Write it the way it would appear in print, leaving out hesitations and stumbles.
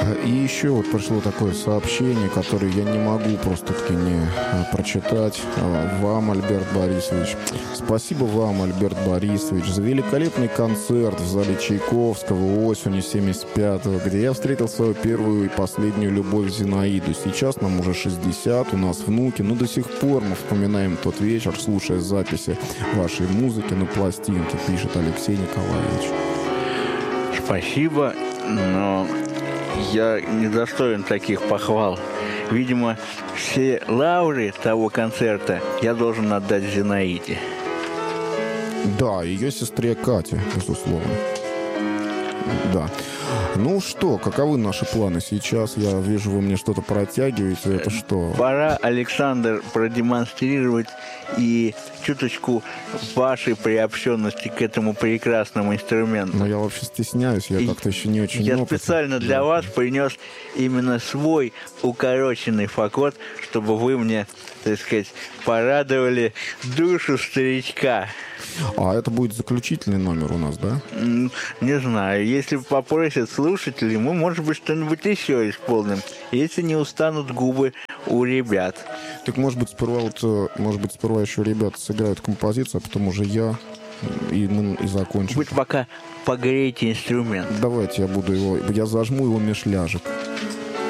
И еще вот пришло такое сообщение, которое я не могу просто-таки не прочитать. Вам, Альберт Борисович. Спасибо вам, Альберт Борисович, за великолепный концерт в зале Чайковского осенью 75-го, где я встретил свою первую и последнюю любовь Зинаиду. Сейчас нам уже 60, у нас внуки, но до сих пор мы вспоминаем тот вечер, слушая записи вашей музыки на пластинке, пишет Алексей Николаевич. Спасибо, но я недостоин таких похвал. Видимо, все лавры того концерта я должен отдать Зинаиде. Да, ее сестре Кате, безусловно. Да. Ну что, каковы наши планы сейчас? Я вижу, вы мне что-то протягиваете. Это что? Пора, Александр, продемонстрировать и чуточку вашей приобщенности к этому прекрасному инструменту. Но я вообще стесняюсь, я как-то еще не очень Я опытный. специально для вас принес именно свой укороченный фагот, чтобы вы мне, так сказать, порадовали душу старичка. А это будет заключительный номер у нас, да? Не знаю. Если попросят слушатели, мы, может быть, что-нибудь еще исполним. Если не устанут губы у ребят. Так, может быть, сперва еще ребята сыграют композицию, а потом уже я, и мы и закончим. Вы пока погрейте инструмент. Давайте я зажму его меж ляжек.